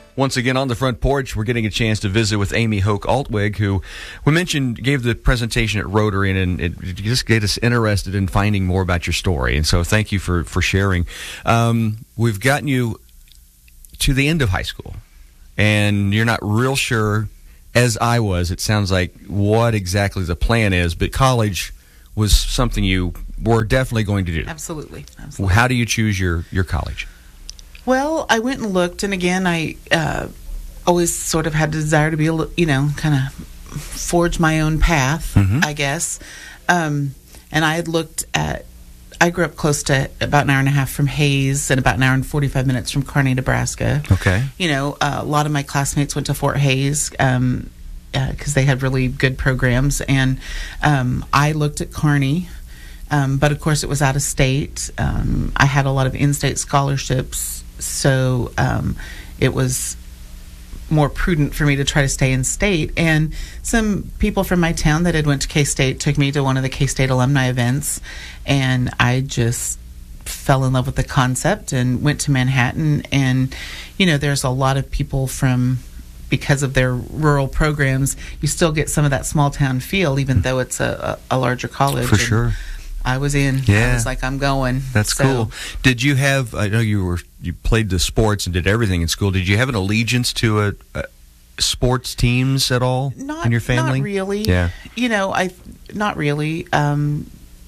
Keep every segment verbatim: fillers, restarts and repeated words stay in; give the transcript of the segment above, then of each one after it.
Once again on the front porch, we're getting a chance to visit with Amy Hoke Altwig, who we mentioned gave the presentation at Rotary, and it, it just get us interested in finding more about your story. And so thank you for, for sharing. Um, we've gotten you to the end of high school, and you're not real sure, as I was, it sounds like, what exactly the plan is, but college was something you were definitely going to do. Absolutely. Absolutely. How do you choose your, your college? Well, I went and looked, and again, I uh, always sort of had the desire to be, able to, you know, kind of forge my own path, mm-hmm. I guess. Um, and I had looked at, I grew up close to about an hour and a half from Hayes and about an hour and forty-five minutes from Kearney, Nebraska. Okay. You know, uh, a lot of my classmates went to Fort Hayes um, uh, because they had really good programs. And um, I looked at Kearney, um, but of course it was out of state. Um, I had a lot of in-state scholarships. So um, it was more prudent for me to try to stay in state. And some people from my town that had went to K-State took me to one of the K-State alumni events, and I just fell in love with the concept and went to Manhattan. And, you know, there's a lot of people from, because of their rural programs, you still get some of that small town feel, even though it's a, a, a larger college. For and sure. I was in. Yeah. I was like, I'm going. That's so, cool. Did you have, I know you were, you played the sports and did everything in school. Did you have an allegiance to a, a sports teams at all not, in your family? Not really. Yeah. You know, I, not really. Um,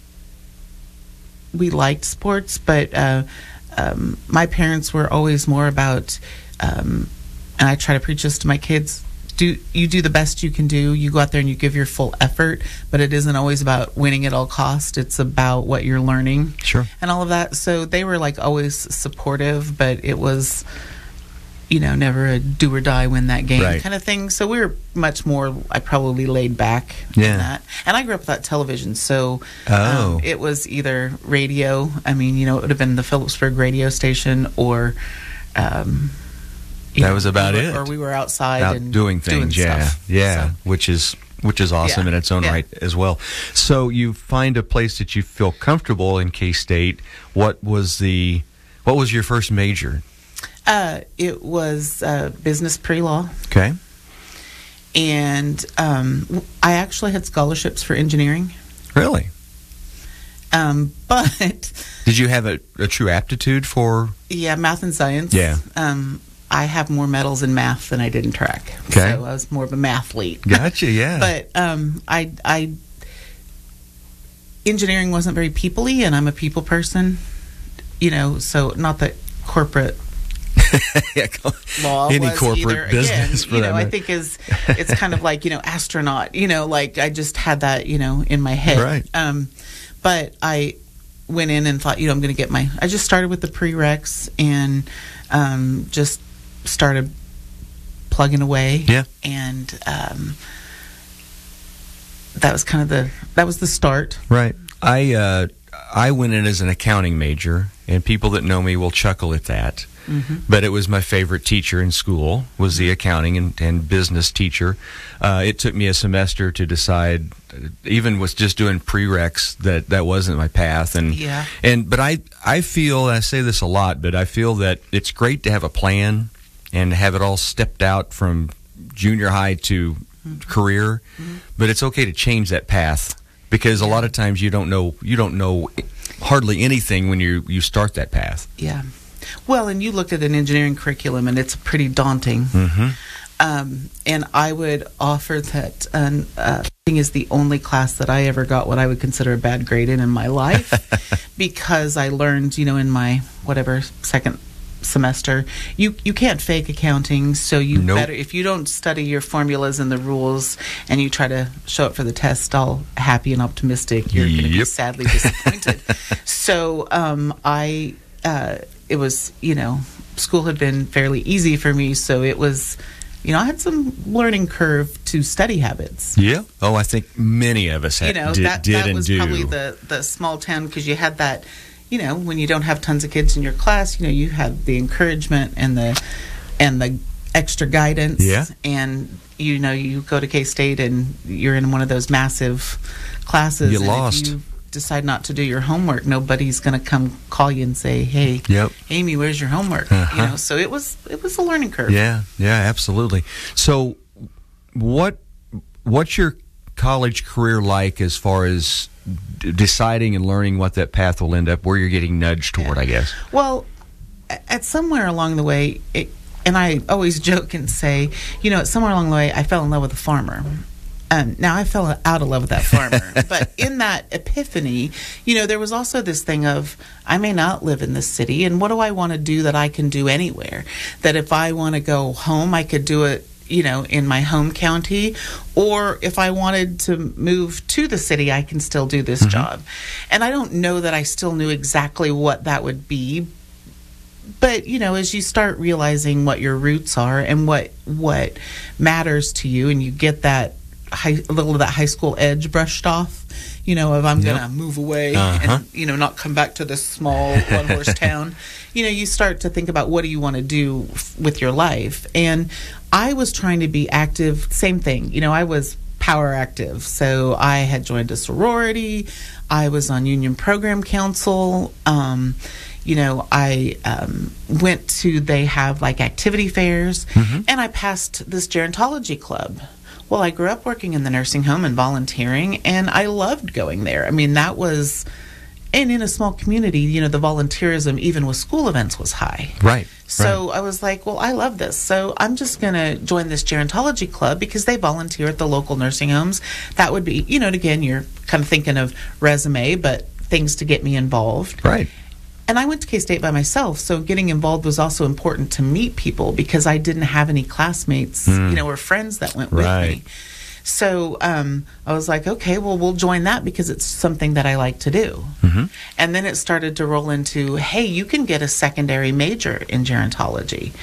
we liked sports, but uh, um, my parents were always more about, um, and I try to preach this to my kids, Do, you do the best you can do. You go out there and you give your full effort, but it isn't always about winning at all cost. It's about what you're learning. Sure. And all of that. So they were like always supportive, but it was, you know, never a do or die win that game right. kind of thing. So we were much more, I probably laid back yeah. in that. And I grew up without television, so oh. um, it was either radio. I mean, you know, it would have been the Phillipsburg radio station or... Um, You that know, was about we were, it. Or we were outside Out and doing things, doing yeah, stuff, yeah, so. which is which is awesome yeah. in its own yeah. right as well. So you find a place that you feel comfortable in K-State. What was the what was your first major? Uh, it was uh, business pre-law. Okay. And um, I actually had scholarships for engineering. Really? Um, but did you have a, a true aptitude for? Yeah, math and science. Yeah. Um, I have more medals in math than I did in track. Okay. So I was more of a mathlete. Gotcha, yeah. But um, I, I, engineering wasn't very people-y, and I'm a people person. You know, so not that corporate yeah, law any was corporate either. business. Again, for you that know, matter. I think is it's kind of like, you know, astronaut. You know, like I just had that, you know, in my head. Right. Um, but I went in and thought, you know, I'm going to get my. I just started with the prereqs and um, just started plugging away. Yeah. And um, that was kind of the that was the start. Right. I uh, I went in as an accounting major, and people that know me will chuckle at that. Mm-hmm. But it was my favorite teacher in school, was the accounting and, and business teacher. Uh, it took me a semester to decide, even with just doing prereqs, that that wasn't my path. And yeah. and but I I feel, I say this a lot, but I feel that it's great to have a plan and have it all stepped out from junior high to mm-hmm. career. Mm-hmm. But it's okay to change that path, because a lot of times you don't know you don't know hardly anything when you you start that path. Yeah. Well, and you look at an engineering curriculum, and it's pretty daunting. Mm-hmm. Um, and I would offer that um, uh, thing is the only class that I ever got what I would consider a bad grade in in my life, because I learned, you know, in my whatever second semester, you you can't fake accounting, so you nope. better, if you don't study your formulas and the rules and you try to show up for the test all happy and optimistic, you're yep. going to be sadly disappointed. So um, I. Uh, it was, you know, school had been fairly easy for me, so it was, you know, I had some learning curve to study habits. Yeah. Oh, I think many of us had, you know, did, that, did that and was do. probably the, the small town, because you had that, you know, when you don't have tons of kids in your class, you know, you had the encouragement and the and the extra guidance. Yeah. And, you know, you go to K-State and you're in one of those massive classes. You and lost. If you decide not to do your homework, nobody's going to come call you and say, "Hey, yep. Amy, where's your homework?" Uh-huh. You know, so it was it was a learning curve. Yeah, yeah, absolutely. So, what what's your college career like as far as d- deciding and learning what that path will end up, where you're getting nudged toward? Yeah. I guess. Well, at somewhere along the way, it, and I always joke and say, you know, at somewhere along the way, I fell in love with a farmer. Um, now, I fell out of love with that farmer. But in that epiphany, you know, there was also this thing of, I may not live in this city, and what do I want to do that I can do anywhere? That if I want to go home, I could do it, you know, in my home county, or if I wanted to move to the city, I can still do this mm-hmm. job. And I don't know that I still knew exactly what that would be. But, you know, as you start realizing what your roots are and what what matters to you, and you get that high, a little of that high school edge brushed off, you know, of I'm yep. going to move away uh-huh. and, you know, not come back to this small one-horse town, you know, you start to think about what do you want to do f- with your life. And I was trying to be active, same thing. You know, I was power active. So I had joined a sorority. I was on Union Program Council. Um, you know, I um, went to, they have like activity fairs, mm-hmm. and I passed this gerontology club. Well, I grew up working in the nursing home and volunteering, and I loved going there. I mean, that was, and in a small community, you know, the volunteerism, even with school events, was high. Right. So right. I was like, well, I love this. So I'm just going to join this gerontology club because they volunteer at the local nursing homes. That would be, you know, and again, you're kind of thinking of resume, but things to get me involved. Right. And I went to K-State by myself, so getting involved was also important to meet people because I didn't have any classmates, mm. you know, or friends that went right. with me. So um, I was like, okay, well, we'll join that because it's something that I like to do. Mm-hmm. And then it started to roll into, hey, you can get a secondary major in gerontology.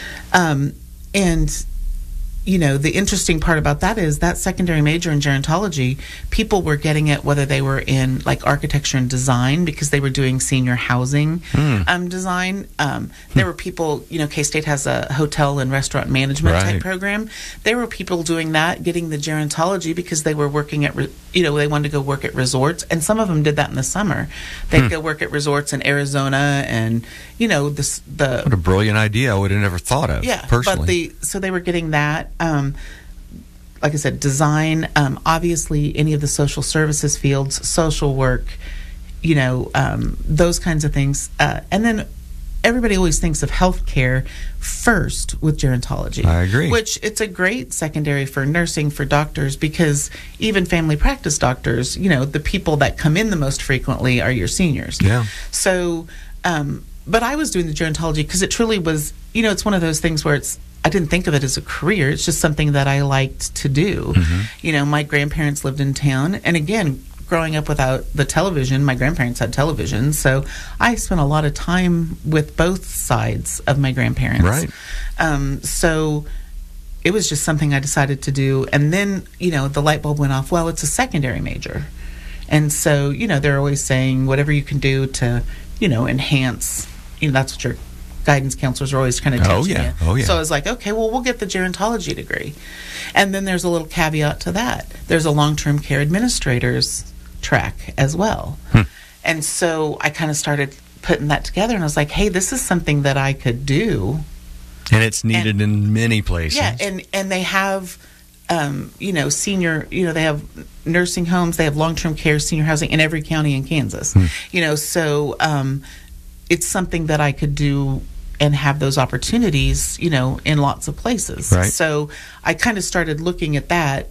Um, and you know, the interesting part about that is that secondary major in gerontology, people were getting it whether they were in like architecture and design because they were doing senior housing mm. um, design. Um, hmm. There were people, you know, K-State has a hotel and restaurant management right. type program. There were people doing that, getting the gerontology because they were working at, re- you know, they wanted to go work at resorts. And some of them did that in the summer. They'd hmm. go work at resorts in Arizona and, you know, this, the... What a brilliant idea I would have never thought of, yeah, personally. But the, so they were getting that. Um, like I said, design, um, obviously any of the social services fields, social work, you know, um, those kinds of things. Uh, and then everybody always thinks of healthcare first with gerontology. I agree. Which it's a great secondary for nursing, for doctors, because even family practice doctors, you know, the people that come in the most frequently are your seniors. Yeah. So, um, but I was doing the gerontology because it truly was, you know, it's one of those things where it's, I didn't think of it as a career. It's just something that I liked to do. Mm-hmm. You know, my grandparents lived in town. And again, growing up without the television, my grandparents had television. So I spent a lot of time with both sides of my grandparents. Right. Um, so it was just something I decided to do. And then, you know, the light bulb went off. Well, it's a secondary major. And so, you know, they're always saying whatever you can do to, you know, enhance, you know, that's what you're guidance counselors are always kind of teaching oh, yeah. you. Oh, yeah. So I was like, okay, well, we'll get the gerontology degree. And then there's a little caveat to that. There's a long-term care administrator's track as well. Hmm. And so I kind of started putting that together, and I was like, hey, this is something that I could do. And it's needed and, in many places. Yeah, and, and they have, um, you know, senior, you know, they have nursing homes, they have long-term care, senior housing in every county in Kansas. Hmm. You know, so um, it's something that I could do and have those opportunities, you know, in lots of places. Right. So I kind of started looking at that,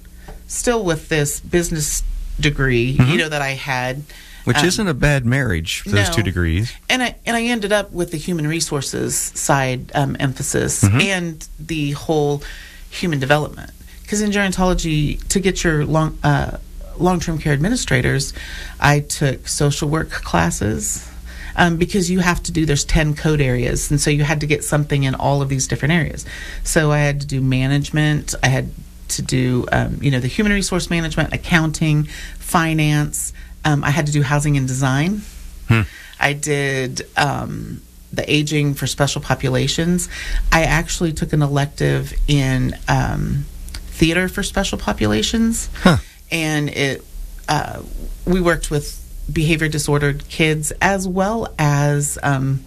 still with this business degree, mm-hmm. you know, that I had. Which um, isn't a bad marriage, those no. two degrees. And I and I ended up with the human resources side um, emphasis mm-hmm. and the whole human development. Because in gerontology, to get your long uh, long-term care administrators, I took social work classes. Um, because you have to do, there's ten code areas, and so you had to get something in all of these different areas. So I had to do management, I had to do, um, you know, the human resource management, accounting, finance. Um, I had to do housing and design. Hmm. I did um, the aging for special populations. I actually took an elective in um, theater for special populations, huh. and it uh, we worked with behavior disordered kids as well as um,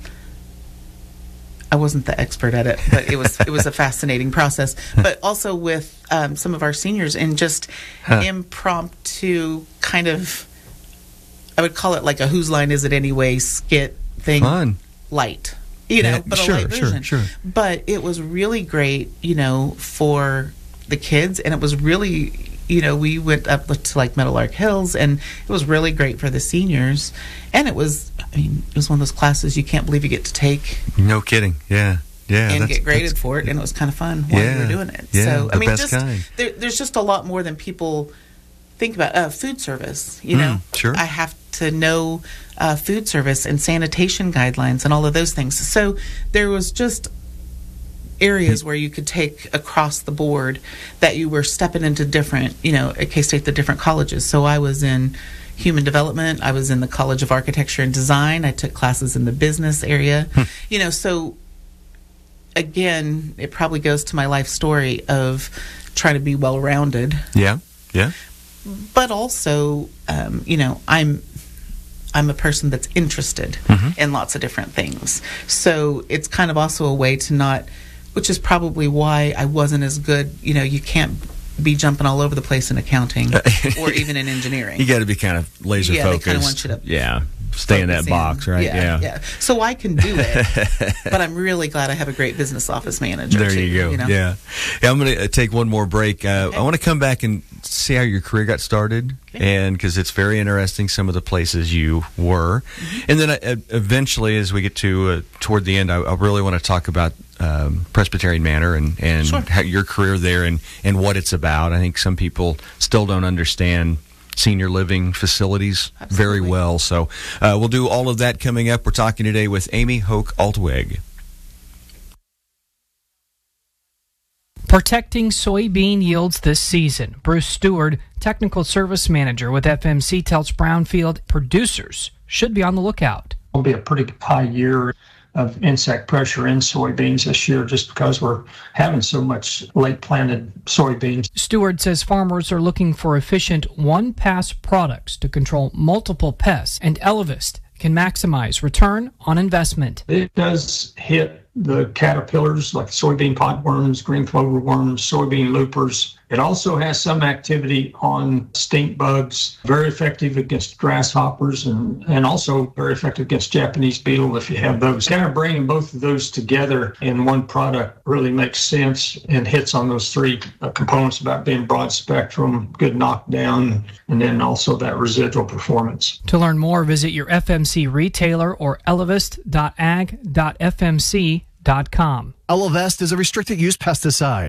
I wasn't the expert at it, but it was it was a fascinating process. But also with um, some of our seniors and just huh. impromptu kind of, I would call it like a Whose Line Is It Anyway skit thing. Fun. Light. You know, yeah, but sure, a light version. Sure, sure. But it was really great, you know, for the kids, and it was really, you know, we went up to like Meadowlark Hills, and it was really great for the seniors. And it was, I mean, it was one of those classes you can't believe you get to take. No kidding. Yeah. Yeah. And get graded for it, and it was kind of fun while yeah, you were doing it. Yeah, so, the I mean, best just kind. There, there's just a lot more than people think about. Uh, food service, you mm, know. Sure. I have to know uh, food service and sanitation guidelines and all of those things. So there was just areas where you could take across the board that you were stepping into different, you know, at K-State, the different colleges. So I was in human development. I was in the College of Architecture and Design. I took classes in the business area. Hmm. You know, so again, it probably goes to my life story of trying to be well-rounded. Yeah, yeah. But also, um, you know, I'm I'm a person that's interested mm-hmm. in lots of different things. So it's kind of also a way to not, which is probably why I wasn't as good. You know, you can't be jumping all over the place in accounting or even in engineering. You got to be kind of laser yeah, focused. They kind of want you to yeah, stay in that box, right? Yeah, yeah, yeah. So I can do it, but I'm really glad I have a great business office manager. There too, you go. You know? Yeah, yeah. I'm going to take one more break. Uh, okay. I want to come back and see how your career got started, okay. and because it's very interesting, some of the places you were, mm-hmm. and then uh, eventually, as we get to uh, toward the end, I, I really want to talk about um, Presbyterian Manor and and sure. how your career there and and what it's about. I think some people still don't understand senior living facilities Absolutely. very well. So uh, we'll do all of that coming up. We're talking today with Amy Hoke Altweg. Protecting soybean yields this season. Bruce Stewart, Technical Service Manager with F M C, tells Brownfield producers should be on the lookout. It'll be a pretty high year of insect pressure in soybeans this year just because we're having so much late planted soybeans. Stewart says farmers are looking for efficient one-pass products to control multiple pests, and Elevest can maximize return on investment. It does hit the caterpillars like soybean podworms, green clover worms, soybean loopers. It also has some activity on stink bugs, very effective against grasshoppers, and, and also very effective against Japanese beetle if you have those. Kind of bringing both of those together in one product really makes sense and hits on those three uh, components about being broad spectrum, good knockdown, and then also that residual performance. To learn more, visit your F M C retailer or elevest dot ag dot f m c dot com. Elevest is a restricted use pesticide.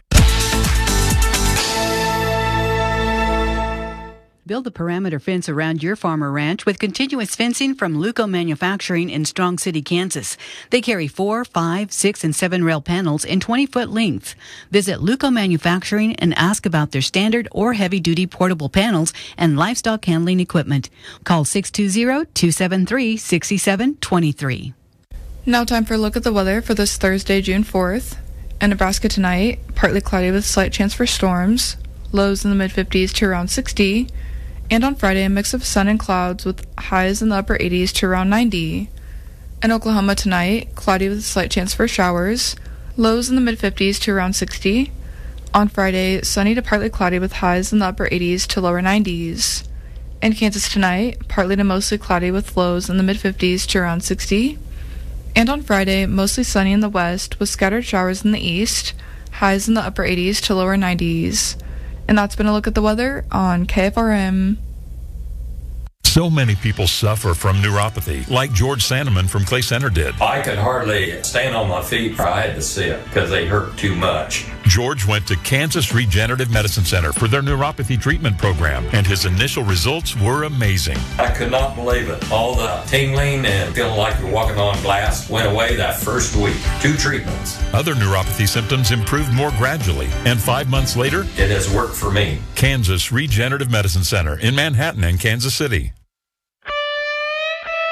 Build a perimeter fence around your farm or ranch with continuous fencing from Luco Manufacturing in Strong City, Kansas. They carry four, five, six, and seven rail panels in twenty-foot length. Visit Luco Manufacturing and ask about their standard or heavy-duty portable panels and livestock handling equipment. Call six two zero, two seven three, six seven two three. Now time for a look at the weather for this Thursday, June fourth. In Nebraska tonight, partly cloudy with slight chance for storms. Lows in the mid-fifties to around sixty. And on Friday, a mix of sun and clouds with highs in the upper eighties to around ninety. In Oklahoma tonight, cloudy with a slight chance for showers. Lows in the mid-fifties to around sixty. On Friday, sunny to partly cloudy with highs in the upper eighties to lower nineties. In Kansas tonight, partly to mostly cloudy with lows in the mid-fifties to around sixty. And on Friday, mostly sunny in the west with scattered showers in the east, highs in the upper eighties to lower nineties. And that's been a look at the weather on K F R M. So many people suffer from neuropathy, like George Sandeman from Clay Center did. I could hardly stand on my feet. I had to sit because they hurt too much. George went to Kansas Regenerative Medicine Center for their neuropathy treatment program, and his initial results were amazing. I could not believe it. All the tingling and feeling like you're walking on glass went away that first week. Two treatments. Other neuropathy symptoms improved more gradually, and five months later, it has worked for me. Kansas Regenerative Medicine Center in Manhattan and Kansas City.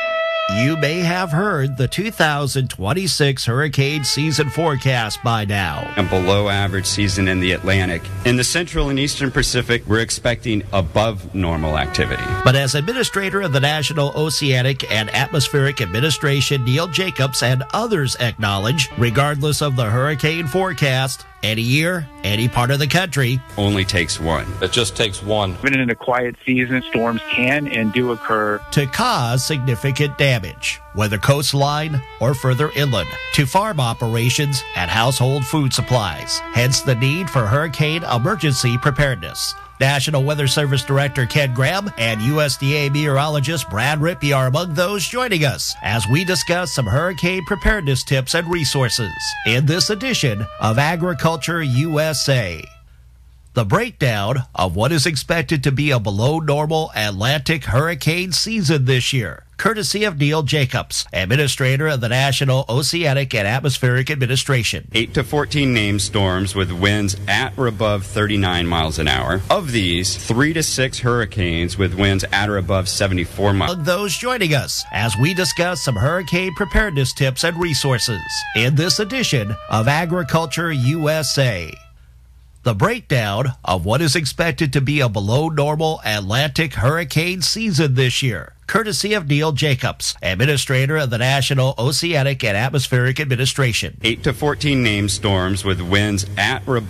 You may have heard the two thousand twenty-six hurricane season forecast by now. A below average season in the Atlantic. In the central and eastern Pacific, we're expecting above normal activity. But as Administrator of the National Oceanic and Atmospheric Administration, Neil Jacobs, and others acknowledge, regardless of the hurricane forecast, any year, any part of the country, only takes one. It just takes one. Even in a quiet season, storms can and do occur to cause significant damage, whether coastline or further inland, to farm operations and household food supplies. Hence the need for hurricane emergency preparedness. National Weather Service Director Ken Graham and U S D A meteorologist Brad Rippey are among those joining us as we discuss some hurricane preparedness tips and resources in this edition of Agriculture U S A. The breakdown of what is expected to be a below normal Atlantic hurricane season this year, courtesy of Neil Jacobs, Administrator of the National Oceanic and Atmospheric Administration. eight to fourteen named storms with winds at or above thirty-nine miles an hour. Of these, three to six hurricanes with winds at or above seventy-four miles. Among those joining us as we discuss some hurricane preparedness tips and resources in this edition of Agriculture U S A. The breakdown of what is expected to be a below normal Atlantic hurricane season this year, courtesy of Neil Jacobs, Administrator of the National Oceanic and Atmospheric Administration. eight to fourteen named storms with winds at or above